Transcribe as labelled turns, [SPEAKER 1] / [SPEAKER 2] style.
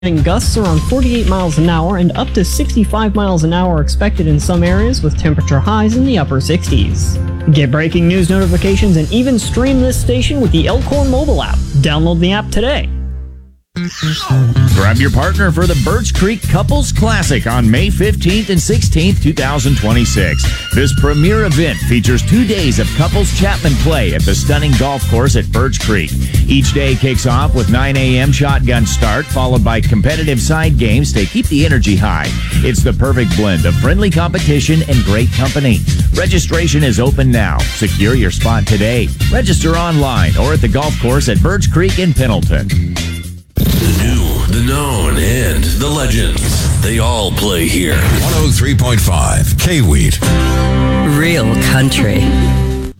[SPEAKER 1] Gusts around 48 miles an hour and up to 65 miles an hour expected in some areas with temperature highs in the upper 60s. Get breaking news notifications and even stream this station with the Elkhorn mobile app. Download the app today.
[SPEAKER 2] Grab your partner for the Birch Creek Couples Classic on May 15th and 16th, 2026. This premier event features 2 days of couples Chapman play at the stunning golf course at Birch Creek. Each day kicks off with 9 a.m. shotgun start, followed by competitive side games to keep the energy high. It's the perfect blend of friendly competition and great company. Registration is open now. Secure your spot today. Register online or at the golf course at Birch Creek in Pendleton.
[SPEAKER 3] The new, the known, and the legends. They all play here.
[SPEAKER 4] 103.5 K-Wheat.
[SPEAKER 5] Real country.